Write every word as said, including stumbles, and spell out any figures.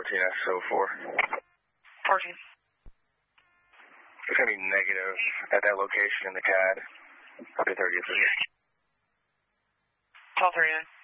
fourteen S O four. fourteen. It's going to be negative at that location in the C A D. Copy thirty-three. twelve thirty-nine.